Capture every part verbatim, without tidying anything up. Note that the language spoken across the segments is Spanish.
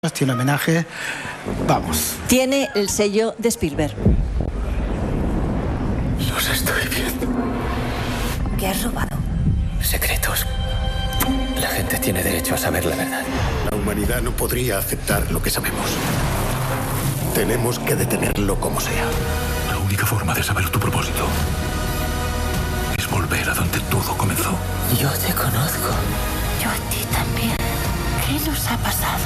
tiene homenaje, vamos. Tiene el sello de Spielberg. Los estoy viendo. ¿Qué has robado? Secretos. La gente tiene derecho a saber la verdad. La humanidad no podría aceptar lo que sabemos. Tenemos que detenerlo como sea. La única forma de saber tu propósito es volver a donde todo comenzó. Yo te conozco. Yo a ti también. ¿Qué nos ha pasado?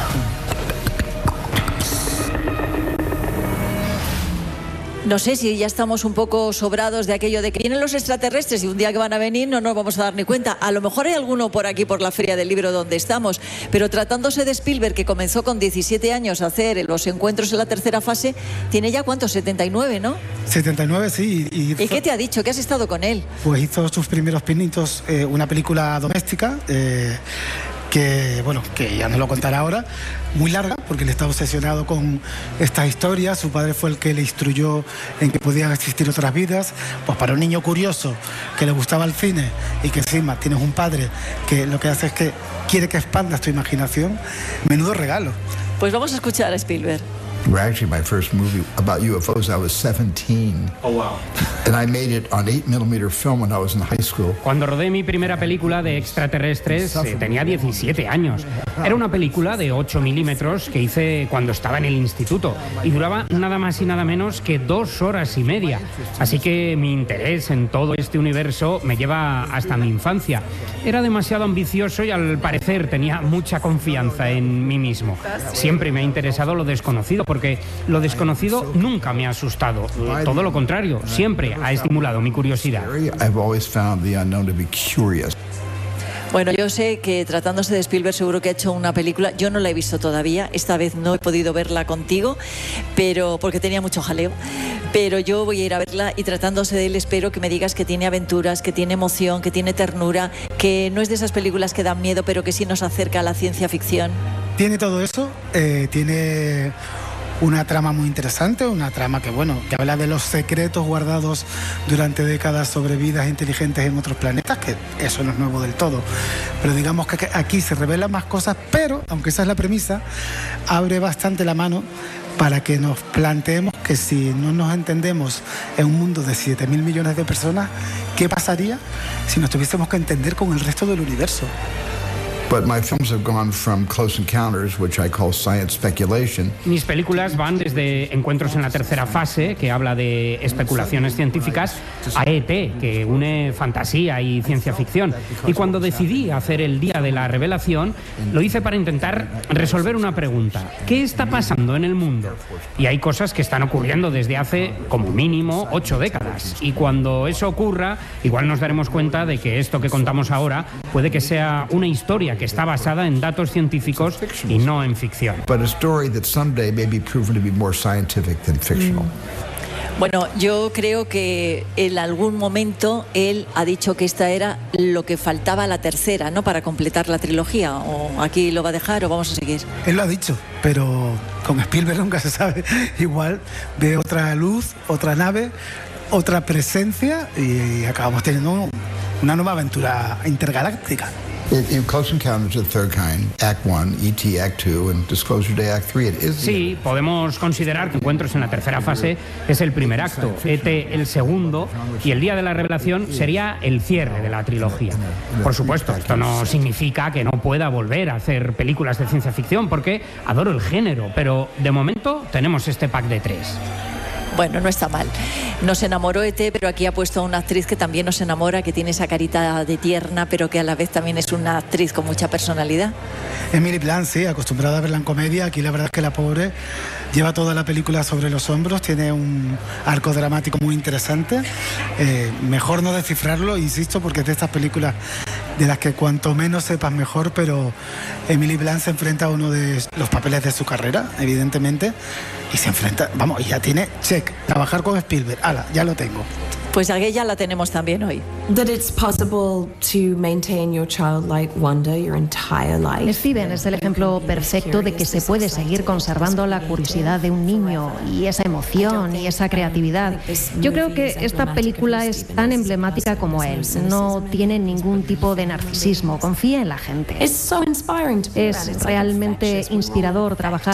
No sé si ya estamos un poco sobrados de aquello de que vienen los extraterrestres y un día que van a venir no nos vamos a dar ni cuenta. A lo mejor hay alguno por aquí, por la Feria del Libro donde estamos, pero tratándose de Spielberg, que comenzó con diecisiete años a hacer los encuentros en la tercera fase, tiene ya ¿cuántos? setenta y nueve, ¿no? setenta y nueve, sí. ¿Y, ¿Y qué te ha dicho? ¿Qué has estado con él? Pues hizo sus primeros pinitos, eh, una película doméstica, eh, que, bueno, que ya nos lo contará ahora, muy larga, porque él está obsesionado con esta historia. Su padre fue el que le instruyó en que podían existir otras vidas. Pues para un niño curioso que le gustaba el cine y que encima tienes un padre que lo que hace es que quiere que expandas tu imaginación, menudo regalo. Pues vamos a escuchar a Spielberg. Actually, my first movie about U F Os, I was seventeen. Oh, wow. And I made it on eight millimeter film when I was in high school. Cuando rodé mi primera película de extraterrestres eh, tenía diecisiete años. Era una película de ocho milímetros que hice cuando estaba en el instituto y duraba nada más y nada menos que dos horas y media. Así que mi interés en todo este universo me lleva hasta mi infancia. Era demasiado ambicioso y al parecer tenía mucha confianza en mí mismo. Siempre me ha interesado lo desconocido, porque lo desconocido nunca me ha asustado. Todo lo contrario, siempre ha estimulado mi curiosidad. Bueno, yo sé que tratándose de Spielberg seguro que ha hecho una película, yo no la he visto todavía, esta vez no he podido verla contigo, pero porque tenía mucho jaleo, pero yo voy a ir a verla y tratándose de él espero que me digas que tiene aventuras, que tiene emoción, que tiene ternura, que no es de esas películas que dan miedo, pero que sí nos acerca a la ciencia ficción. Tiene todo eso, eh, tiene una trama muy interesante, una trama que, bueno, que habla de los secretos guardados durante décadas sobre vidas inteligentes en otros planetas, que eso no es nuevo del todo, pero digamos que aquí se revelan más cosas, pero, aunque esa es la premisa, abre bastante la mano para que nos planteemos que si no nos entendemos en un mundo de siete mil millones de personas, ¿qué pasaría si nos tuviésemos que entender con el resto del universo? But my films have gone from Close Encounters, which I call science speculation. Mis películas van desde Encuentros en la tercera fase, que habla de especulaciones científicas, a E T, que une fantasía y ciencia ficción. Y cuando decidí hacer El Día de la Revelación, lo hice para intentar resolver una pregunta. ¿Qué está pasando en el mundo? Y hay cosas que están ocurriendo desde hace, como mínimo, ocho décadas. Y cuando eso ocurra, igual nos daremos cuenta de que esto que contamos ahora puede que sea una historia que está basada en datos científicos y no en ficción. But a story that someday may be proven to be more scientific than fictional. Bueno, yo creo que en algún momento él ha dicho que esta era lo que faltaba a la tercera, ¿no? Para completar la trilogía. ¿O aquí lo va a dejar o vamos a seguir? Él lo ha dicho, pero con Spielberg nunca se sabe. Igual ve otra luz, otra nave, otra presencia y acabamos teniendo una nueva aventura intergaláctica. In Close Encounters of the Third Kind, Act one, E T Act two, and Disclosure Day Act three, it is... Sí, podemos considerar que Encuentros en la tercera fase es el primer acto, E T el segundo, y El Día de la Revelación sería el cierre de la trilogía. Por supuesto, esto no significa que no pueda volver a hacer películas de ciencia ficción, porque adoro el género, pero de momento tenemos este pack de tres. Bueno, no está mal. Nos enamoró E T, pero aquí ha puesto a una actriz que también nos enamora, que tiene esa carita de tierna, pero que a la vez también es una actriz con mucha personalidad. Emily Blunt, sí, acostumbrada a verla en comedia. Aquí la verdad es que la pobre lleva toda la película sobre los hombros, tiene un arco dramático muy interesante. Eh, mejor no descifrarlo, insisto, porque es de estas películas de las que cuanto menos sepas mejor, pero Emily Blunt se enfrenta a uno de los papeles de su carrera, evidentemente, y se enfrenta, vamos, y ya tiene check, trabajar con Spielberg, ala, ya lo tengo. Pues aquella la tenemos también hoy. That it's possible to maintain your childlike wonder your entire life. Steven es el ejemplo perfecto de que se puede seguir conservando la curiosidad de un niño y esa emoción y esa creatividad. Yo creo que esta película es tan emblemática como él. No tiene ningún tipo de narcisismo. Confía en la gente. Es realmente inspirador trabajar